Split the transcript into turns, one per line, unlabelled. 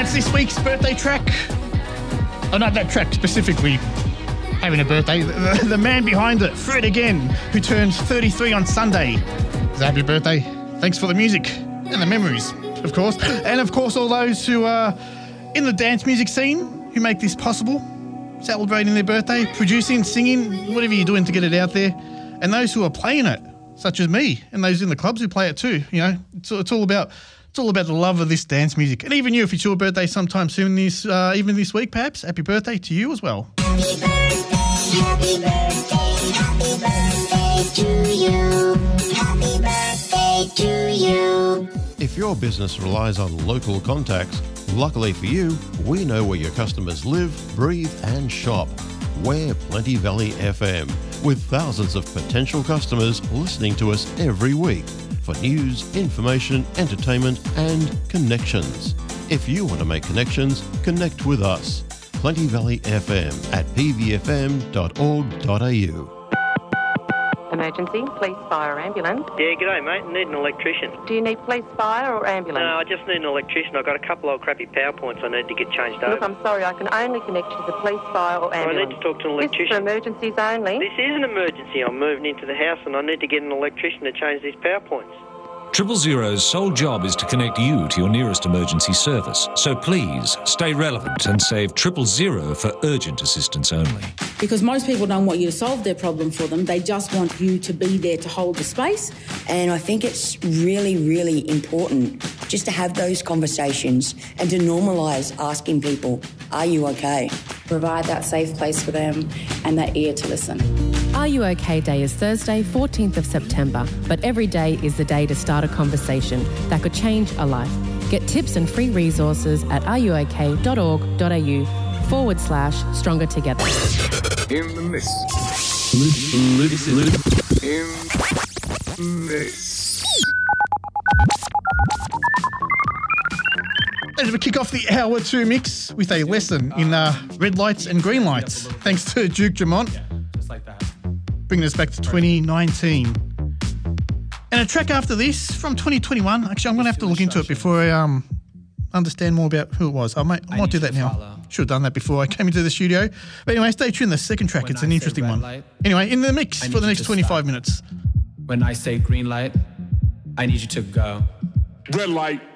That's this week's birthday track. Oh, not that track specifically. Having a birthday. The man behind it, Fred again, who turns 33 on Sunday. So happy birthday. Thanks for the music and the memories, of course. And of course, all those who are in the dance music scene who make this possible, celebrating their birthday, producing, singing, whatever you're doing to get it out there. And those who are playing it, such as me, and those in the clubs who play it too. You know, it's all about the love of this dance music. And even you, if it's your birthday sometime soon, even this week perhaps, happy birthday to you as well.
Happy birthday to you. Happy birthday to you.
If your business relies on local contacts, luckily for you, we know where your customers live, breathe and shop. We're Plenty Valley FM, with thousands of potential customers listening to us every week for news, information, entertainment and connections. If you want to make connections, connect with us. Plenty Valley FM at pvfm.org.au.
Emergency, police, fire, ambulance.
Yeah, g'day mate, I need an electrician.
Do you need police, fire or ambulance?
No, I just need an electrician. I've got a couple of crappy power points I need to get changed over.
Look, I'm sorry, I can only connect you to the police, fire or ambulance.
I need to talk to an electrician.
This is for emergencies only.
This is an emergency. I'm moving into the house and I need to get an electrician to change these power points.
000's sole job is to connect you to your nearest emergency service. So please, stay relevant and save 000 for urgent assistance only.
Because most people don't want you to solve their problem for them. They just want you to be there to hold the space.
And I think it's really, really important just to have those conversations and to normalise asking people, are you okay?
Provide that safe place for them and that ear to listen.
Are You OK Day is Thursday, 14th of September, but every day is the day to start a conversation that could change a life. Get tips and free resources at ruok.org.au/stronger together.
In the mist. In this.
As we kick off the hour 2 mix with a lesson in red lights and green lights, thanks to Duke Dumont.
Yeah, just like that.
Bringing us back to 2019. And a track after this from 2021. Actually, I'm going to have to look into it before I understand more about who it was. I might do that now. Should have done that before I came into the studio. But anyway, stay tuned. The second track, it's an interesting one. Anyway, in the mix for the next 25 minutes.
When I say green light, I need you to go.
Red light.